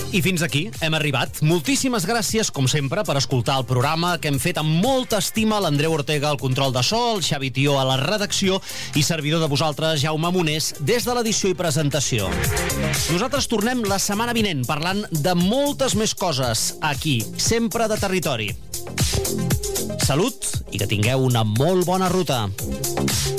I fins aquí hem arribat. Moltíssimes gràcies, com sempre, per escoltar el programa que hem fet amb molta estima l'Andreu Ortega al control de so, el Xavi Tió a la redacció i servidor de vosaltres, Jaume Monés, des de l'edició i presentació. Nosaltres tornem la setmana vinent parlant de moltes més coses aquí, sempre de territori. Salut i que tingueu una molt bona ruta.